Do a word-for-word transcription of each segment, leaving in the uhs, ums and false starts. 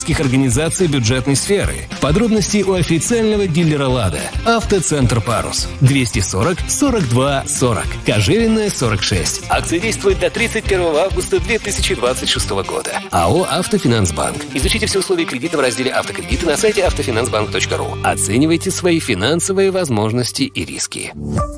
организаций бюджетной сферы. Подробности у официального дилера «Лада». Автоцентр «Парус». двести сорок сорок два сорок. Кожевенная, сорок шесть. Акция действует до тридцать первого августа две тысячи двадцать шестого года. АО «Автофинансбанк». Изучите все условия кредита в разделе «Автокредиты» на сайте автофинансбанк точка ру. Оценивайте свои финансовые возможности и риски.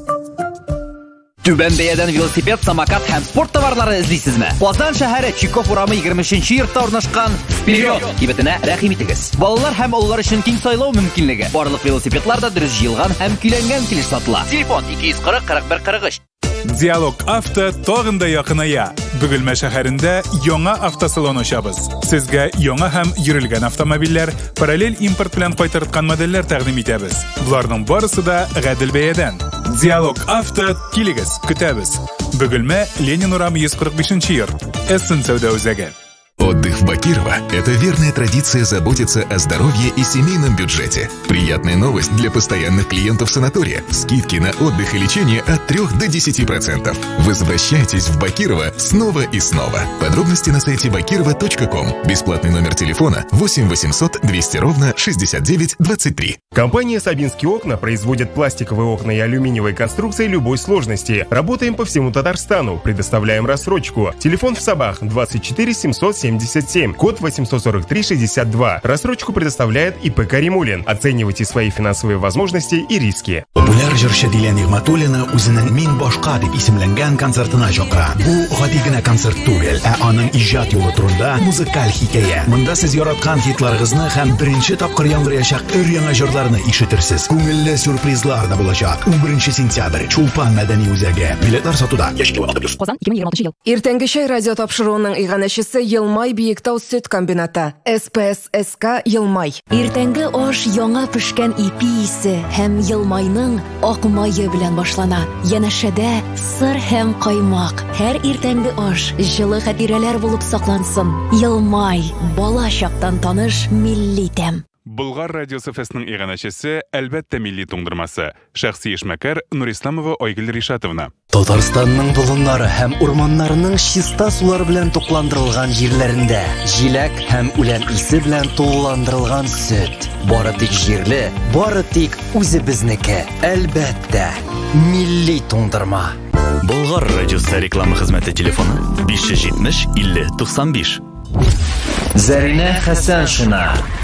Түбән бәядән велосипед, самокат һәм спорт товарлары эзлисезме? Казан шәһәре Чиков урамы егерменче йортта урнашкан Вперед! Кибетенә рәхим итегез. Балалар һәм олылар өчен киң сайлау мөмкинлеге. Барлык велосипедлар да дөрес җыелган һәм көйләнгән килеш сатыла. Телефон ике йөз кырык кырык бер кырык өч. Диалог авто тагын да якыная. Бөгелмә шәһәрендә яңа автосалон ачабыз. Сезгә яңа һәм йөрелгән автомобильләр, параллель импорт белән кайтарткан модельләр тәкъдим итәбез. Буларның барысы да гадел бәядән. Диалог авто килегез, көтәбез. Бөгелмә Ленин урамы йөз кырык бишенче йорт. Эссен сәүдә үзәге. Отдых в Бакирово – это верная традиция заботиться о здоровье и семейном бюджете. Приятная новость для постоянных клиентов санатория. Скидки на отдых и лечение от трёх до десяти процентов. Возвращайтесь в Бакирово снова и снова. Подробности на сайте бакирово точка ком. Бесплатный номер телефона восемь восемьсот двести ровно шестьдесят девять двадцать три. Компания «Сабинские окна» производит пластиковые окна и алюминиевые конструкции любой сложности. Работаем по всему Татарстану. Предоставляем рассрочку. Телефон в Сабах двадцать четыре семьсот семьдесят семь, код восемьсот сорок три шестьдесят два. Рассрочку предоставляет ИП «Каримулин». Оценивайте свои финансовые возможности и риски. Популяр җырчы Дилә Нигъмәтуллина үзенең «Мин башка» дип исемләнгән концертына чакыра. Бу гади генә концерт түгел, ә аның иҗат юлы турында музыкаль хикәя. Монда сез яраткан хитларыгызны һәм беренче тапкыр яңгыраячак өр-яңа җырларны ишетерсез. Күңелле сюрпризлар да булачак. унберенче сентябрь Чулпан мәдәни үзәге. Билетлар сатуда. Казан ике мең егерме алтынчы ел. Иртәнге чәй радио тапшыруының иганәчесе Елмай Биектау сөт комбинаты. эс пэ эс эс ка Елмай. Иртәнге аш яңа пешкән ипи исе һәм Елмайның ак мае белән башлана. Янәшәдә сыр һәм каймак. Һәр иртәнге аш җылы хатирәләр булып саклансын. Елмай, бала чактан таныш милли тәм. Болгар радиосы фестның иганәчесе әлбәттә милли туңдырмасы. Шәхси эшмәкәр Нурисламова Айгөл Ришатовна. Татарстанның болыннары һәм урманнарының чиста сулар белән тукландырылган җирләрендә җиләк һәм үлән исе белән тулыландырылган сөт. Бары тик җирле, бары тик үзебезнеке. Әлбәттә, милли туңдырма. Болгар радиосы реклама хезмәте телефоны биш йөз җитмеш илле туксан биш. Зәринә Хәсән шуна.